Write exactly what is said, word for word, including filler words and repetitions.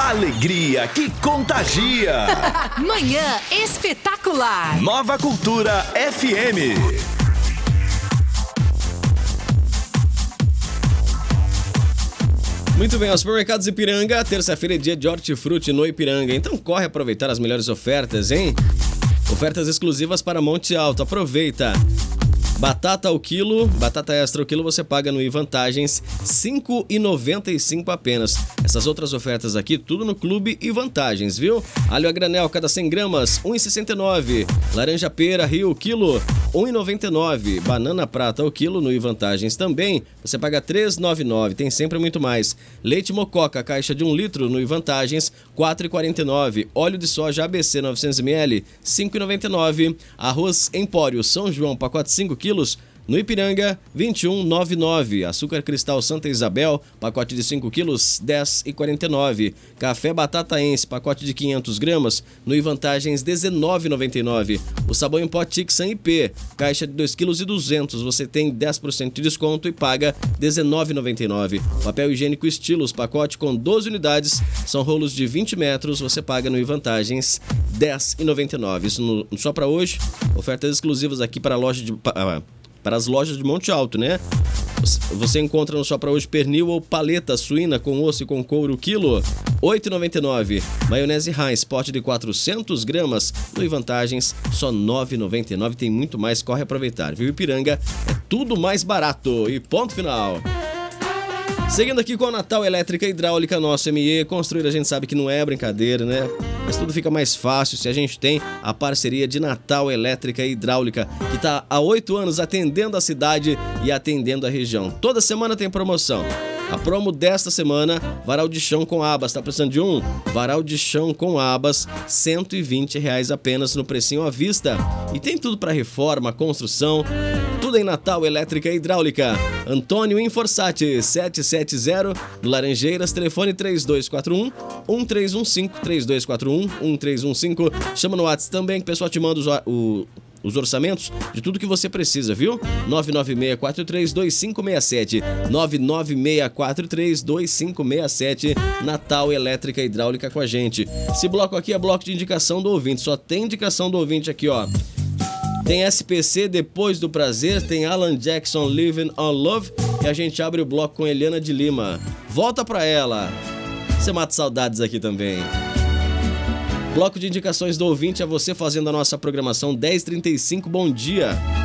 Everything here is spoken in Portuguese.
Alegria que contagia. Manhã espetacular. Nova Cultura F M. Muito bem, aos supermercados Ipiranga, terça-feira é dia de hortifruti no Ipiranga, então corre aproveitar as melhores ofertas, hein? Ofertas exclusivas para Monte Alto, aproveita! Batata ao quilo, batata extra ao quilo você paga no iVantagens cinco reais e noventa e cinco centavos apenas. Essas outras ofertas aqui, tudo no Clube e Vantagens, viu? Alho a granel, cada cem gramas, um real e sessenta e nove centavos. Laranja pera Rio, quilo, um real e noventa e nove centavos. Banana prata ao quilo no iVantagens também, você paga três reais e noventa e nove centavos. Tem sempre muito mais. Leite Mococa, caixa de um litro no iVantagens, quatro reais e quarenta e nove centavos. Óleo de soja A B C novecentos mililitros, cinco reais e noventa e nove centavos. Arroz Empório São João, pacote cinco quilos, no Ipiranga, vinte e um reais e noventa e nove centavos. Açúcar Cristal Santa Isabel, pacote de cinco quilos, dez reais e quarenta e nove centavos. Café Batataense, pacote de quinhentas gramas, no iVantagens, dezenove reais e noventa e nove centavos. O sabão em pó Tixan I P, caixa de dois quilos e duzentos, você tem dez por cento de desconto e paga dezenove reais e noventa e nove centavos. Papel higiênico Estilos, pacote com doze unidades, são rolos de vinte metros, você paga no iVantagens, dez reais e noventa e nove centavos. Isso no, só para hoje, ofertas exclusivas aqui para a loja de... Para, para as lojas de Monte Alto, né? Você encontra no Só Pra Hoje pernil ou paleta suína com osso e com couro, quilo, oito reais e noventa e nove centavos. Maionese Heinz, pote de quatrocentas gramas, no iVantagens, só nove reais e noventa e nove centavos. Tem muito mais, corre aproveitar, viu? Ipiranga é tudo mais barato. E ponto final. Seguindo aqui com a Natal Elétrica Hidráulica, nosso M E. Construir a gente sabe que não é brincadeira, né? Mas tudo fica mais fácil se a gente tem a parceria de Natal Elétrica Hidráulica, que está há oito anos atendendo a cidade e atendendo a região. Toda semana tem promoção. A promo desta semana, varal de chão com abas, tá precisando de um? Varal de chão com abas, cento e vinte reais apenas no precinho à vista. E tem tudo para reforma, construção, tudo em Natal Elétrica Hidráulica. Antônio Inforsati, setecentos e setenta, do Laranjeiras, telefone três dois quatro um, um três um cinco, três dois quatro um, um três um cinco. Chama no WhatsApp também que o pessoal te manda os, o, os orçamentos de tudo que você precisa, viu? nove nove seis quatro três dois cinco seis sete, nove nove seis quatro três dois cinco seis sete. Natal Elétrica Hidráulica com a gente. Esse bloco aqui é bloco de indicação do ouvinte, só tem indicação do ouvinte aqui, ó. Tem S P C Depois do Prazer, tem Alan Jackson Living on Love e a gente abre o bloco com Eliana de Lima. Volta pra ela. Você mata saudades aqui também. Bloco de indicações do ouvinte é você fazendo a nossa programação dez e trinta e cinco. Bom dia.